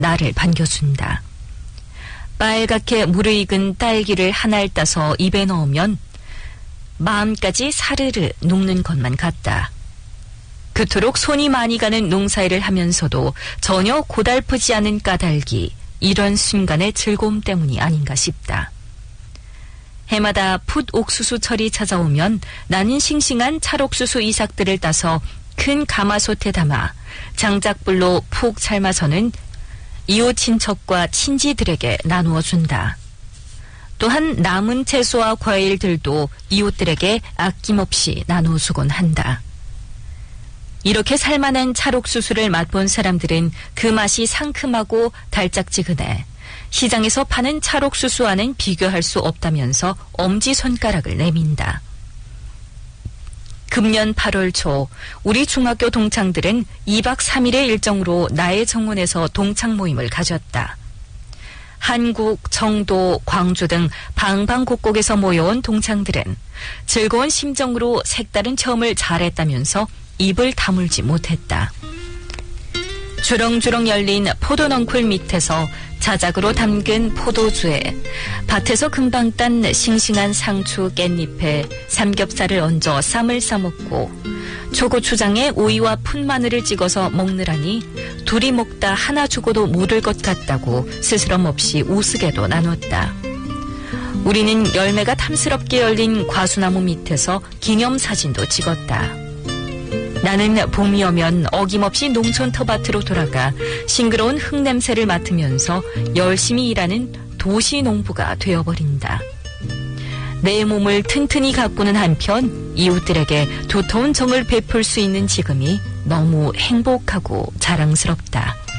나를 반겨준다. 빨갛게 무르익은 딸기를 하나를 따서 입에 넣으면 마음까지 사르르 녹는 것만 같다. 그토록 손이 많이 가는 농사일을 하면서도 전혀 고달프지 않은 까닭이 이런 순간의 즐거움 때문이 아닌가 싶다. 해마다 풋 옥수수철이 찾아오면 나는 싱싱한 찰옥수수 이삭들을 따서 큰 가마솥에 담아 장작불로 푹 삶아서는 이웃 친척과 친지들에게 나누어 준다. 또한 남은 채소와 과일들도 이웃들에게 아낌없이 나누어 주곤 한다. 이렇게 살만한 찰옥수수를 맛본 사람들은 그 맛이 상큼하고 달짝지근해 시장에서 파는 찰옥수수와는 비교할 수 없다면서 엄지손가락을 내민다. 금년 8월 초 우리 중학교 동창들은 2박 3일의 일정으로 나의 정원에서 동창 모임을 가졌다. 한국, 청도, 광주 등 방방곡곡에서 모여온 동창들은 즐거운 심정으로 색다른 체험을 잘했다면서 입을 다물지 못했다. 주렁주렁 열린 포도넝쿨 밑에서 자작으로 담근 포도주에 밭에서 금방 딴 싱싱한 상추 깻잎에 삼겹살을 얹어 쌈을 싸먹고 초고추장에 오이와 푼마늘을 찍어서 먹느라니 둘이 먹다 하나 주고도 모를 것 같다고 스스럼 없이 우스개도 나눴다. 우리는 열매가 탐스럽게 열린 과수나무 밑에서 기념사진도 찍었다. 나는 봄이 오면 어김없이 농촌 텃밭으로 돌아가 싱그러운 흙냄새를 맡으면서 열심히 일하는 도시 농부가 되어버린다. 내 몸을 튼튼히 가꾸는 한편 이웃들에게 두터운 정을 베풀 수 있는 지금이 너무 행복하고 자랑스럽다.